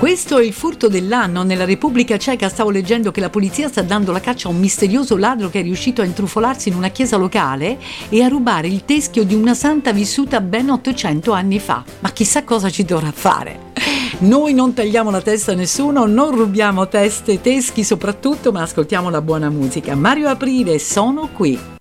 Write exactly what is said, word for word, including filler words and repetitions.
Questo è il furto dell'anno. Nella Repubblica Ceca stavo leggendo che la polizia sta dando la caccia a un misterioso ladro che è riuscito a intrufolarsi in una chiesa locale e a rubare il teschio di una santa vissuta ben ottocento anni fa. Ma chissà cosa ci dovrà fare. Noi non tagliamo la testa a nessuno, non rubiamo teste, teschi soprattutto, ma ascoltiamo la buona musica. Mario Aprile, sono qui.